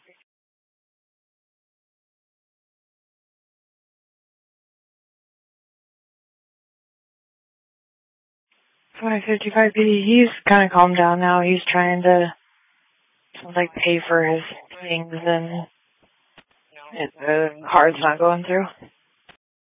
$555. He's kind of calmed down now. He's trying to pay for his things, and the card's not going through.